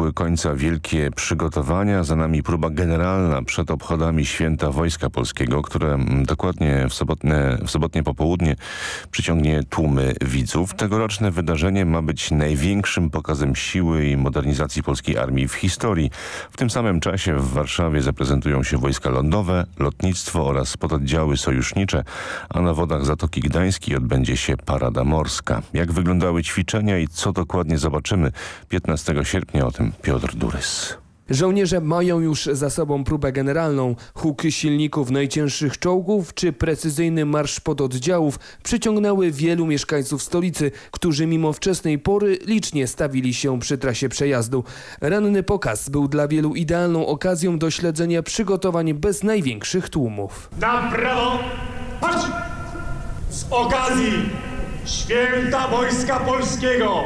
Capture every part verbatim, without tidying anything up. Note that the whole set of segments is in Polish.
dobiegły końca wielkie przygotowania. Za nami próba generalna przed obchodami Święta Wojska Polskiego, które dokładnie w sobotnie, w sobotnie popołudnie przyciągnie tłumy widzów. Tegoroczne wydarzenie ma być największym pokazem siły i modernizacji polskiej armii w historii. W tym samym czasie w Warszawie zaprezentują się wojska lądowe, lotnictwo oraz pododdziały sojusznicze, a na wodach Zatoki Gdańskiej odbędzie się parada morska. Jak wyglądały ćwiczenia i co dokładnie zobaczymy piętnastego sierpnia, o tym Piotr Durys. Żołnierze mają już za sobą próbę generalną. Huk silników najcięższych czołgów czy precyzyjny marsz pododdziałów przyciągnęły wielu mieszkańców stolicy, którzy mimo wczesnej pory licznie stawili się przy trasie przejazdu. Ranny pokaz był dla wielu idealną okazją do śledzenia przygotowań bez największych tłumów. Na prawo! Patrz! Z okazji Święta Wojska Polskiego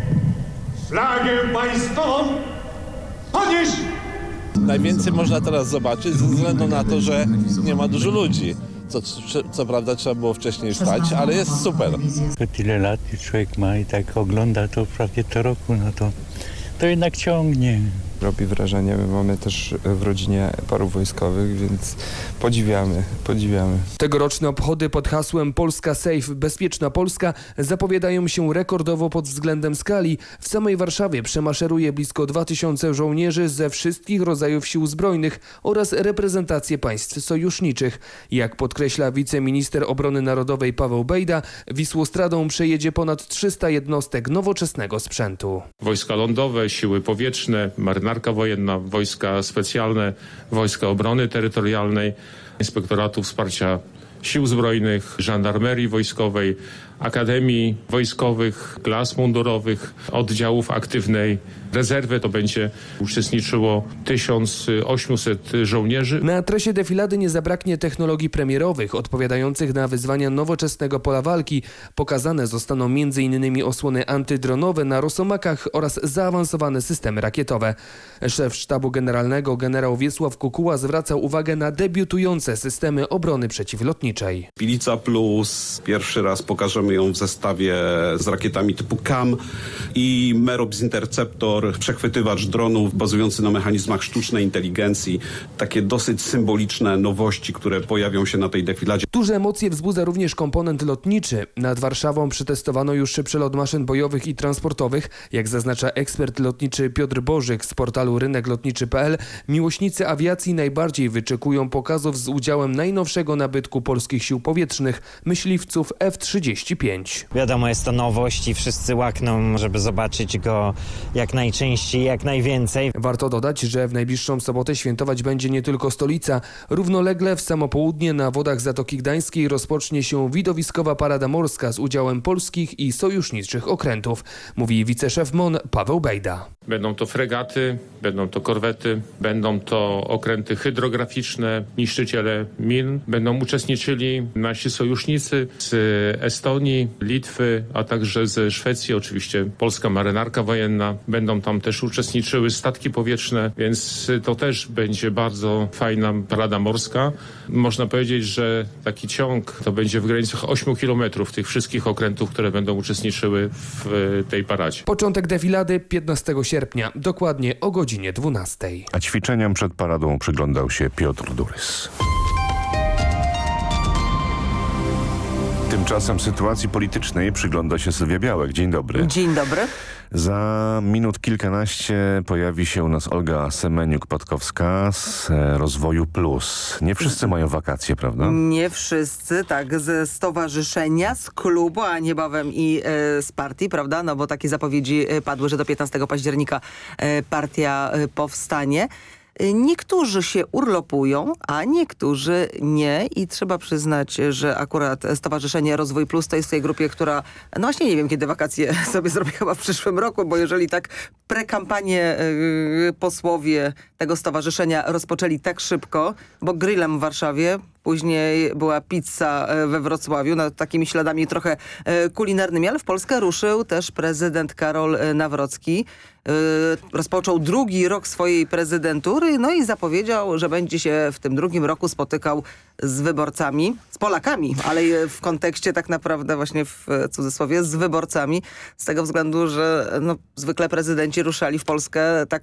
flagę państwową podnieść! Najwięcej można teraz zobaczyć ze względu na to, że nie ma dużo ludzi. Co, co prawda trzeba było wcześniej wstać, ale jest super. To tyle lat i człowiek ma i tak ogląda to prawie co roku, no to, to jednak ciągnie. Robi wrażenie. My mamy też w rodzinie paru wojskowych, więc podziwiamy, podziwiamy. Tegoroczne obchody pod hasłem Polska Safe, Bezpieczna Polska zapowiadają się rekordowo pod względem skali. W samej Warszawie przemaszeruje blisko dwa tysiące żołnierzy ze wszystkich rodzajów sił zbrojnych oraz reprezentacje państw sojuszniczych. Jak podkreśla wiceminister obrony narodowej Paweł Bejda, Wisłostradą przejedzie ponad trzysta jednostek nowoczesnego sprzętu. Wojska lądowe, siły powietrzne, marynarka wojenna, wojska specjalne, wojska obrony terytorialnej, Inspektoratu Wsparcia Sił Zbrojnych, Żandarmerii Wojskowej, Akademii Wojskowych, klas mundurowych, oddziałów aktywnej rezerwy. To będzie uczestniczyło tysiąc osiemset żołnierzy. Na trasie defilady nie zabraknie technologii premierowych odpowiadających na wyzwania nowoczesnego pola walki. Pokazane zostaną między innymi osłony antydronowe na Rosomakach oraz zaawansowane systemy rakietowe. Szef Sztabu Generalnego generał Wiesław Kukuła zwracał uwagę na debiutujące systemy obrony przeciwlotniczej. Pilica Plus, pierwszy raz pokażemy ją w zestawie z rakietami typu K A M i Merops Interceptor, przechwytywacz dronów bazujący na mechanizmach sztucznej inteligencji. Takie dosyć symboliczne nowości, które pojawią się na tej defiladzie. Duże emocje wzbudza również komponent lotniczy. Nad Warszawą przetestowano już przelot maszyn bojowych i transportowych. Jak zaznacza ekspert lotniczy Piotr Bożyk z portalu rynek lotniczy kropka p l, miłośnicy awiacji najbardziej wyczekują pokazów z udziałem najnowszego nabytku polskich sił powietrznych, myśliwców F trzydzieści pięć. Wiadomo, jest to nowość i wszyscy łakną, żeby zobaczyć go jak najczęściej, jak najwięcej. Warto dodać, że w najbliższą sobotę świętować będzie nie tylko stolica. Równolegle w samo południe na wodach Zatoki Gdańskiej rozpocznie się widowiskowa parada morska z udziałem polskich i sojuszniczych okrętów, mówi wiceszef M O N Paweł Bejda. Będą to fregaty, będą to korwety, będą to okręty hydrograficzne, niszczyciele min. Będą uczestniczyli nasi sojusznicy z Estonii, Litwy, a także ze Szwecji, oczywiście polska marynarka wojenna. Będą tam też uczestniczyły statki powietrzne, więc to też będzie bardzo fajna parada morska. Można powiedzieć, że taki ciąg to będzie w granicach ośmiu kilometrów tych wszystkich okrętów, które będą uczestniczyły w tej paradzie. Początek defilady piętnastego sierpnia, dokładnie o godzinie dwunastej. A ćwiczeniom przed paradą przyglądał się Piotr Durys. Tymczasem sytuacji politycznej przygląda się Sylwia Białek. Dzień dobry. Dzień dobry. Za minut kilkanaście pojawi się u nas Olga Semeniuk-Patkowska z Rozwoju Plus. Nie wszyscy mają wakacje, prawda? Nie wszyscy, tak, ze stowarzyszenia, z klubu, a niebawem i e, z partii, prawda? No bo takie zapowiedzi padły, że do piętnastego października e, partia e, powstanie. Niektórzy się urlopują, a niektórzy nie i trzeba przyznać, że akurat Stowarzyszenie Rozwój Plus to jest w tej grupie, która, no właśnie nie wiem kiedy wakacje sobie zrobi, chyba w przyszłym roku, bo jeżeli tak prekampanię yy, posłowie tego stowarzyszenia rozpoczęli tak szybko, bo grillem w Warszawie, później była pizza we Wrocławiu, no, takimi śladami trochę kulinarnymi, ale w Polskę ruszył też prezydent Karol Nawrocki. Rozpoczął drugi rok swojej prezydentury, no i zapowiedział, że będzie się w tym drugim roku spotykał z wyborcami, z Polakami, ale w kontekście tak naprawdę właśnie w cudzysłowie z wyborcami, z tego względu, że no, zwykle prezydenci ruszali w Polskę tak